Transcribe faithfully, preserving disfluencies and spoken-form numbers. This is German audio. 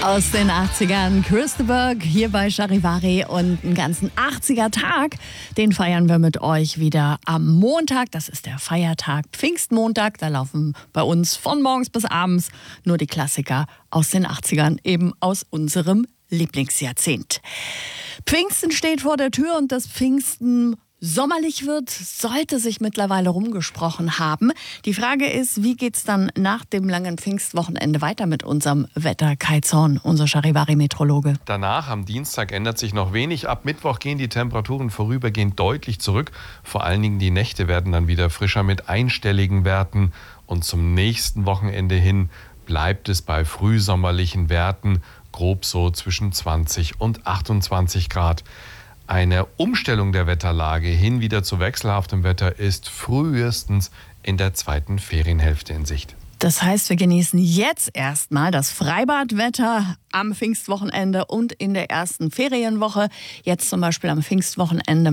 Aus den achtzigern, Christopher hier bei Charivari, und einen ganzen achtziger-Tag, den feiern wir mit euch wieder am Montag. Das ist der Feiertag Pfingstmontag. Da laufen bei uns von morgens bis abends nur die Klassiker aus den achtzigern, eben aus unserem Lieblingsjahrzehnt. Pfingsten steht vor der Tür, und das Pfingsten sommerlich wird, sollte sich mittlerweile rumgesprochen haben. Die Frage ist, wie geht's dann nach dem langen Pfingstwochenende weiter mit unserem Wetter? Kai Zorn, unser Charivari-Meteorologe. Danach, am Dienstag, ändert sich noch wenig. Ab Mittwoch gehen die Temperaturen vorübergehend deutlich zurück. Vor allen Dingen die Nächte werden dann wieder frischer mit einstelligen Werten. Und zum nächsten Wochenende hin bleibt es bei frühsommerlichen Werten, grob so zwischen zwanzig und achtundzwanzig Grad. Eine Umstellung der Wetterlage hin wieder zu wechselhaftem Wetter ist frühestens in der zweiten Ferienhälfte in Sicht. Das heißt, wir genießen jetzt erstmal das Freibadwetter am Pfingstwochenende und in der ersten Ferienwoche. Jetzt zum Beispiel am Pfingstwochenende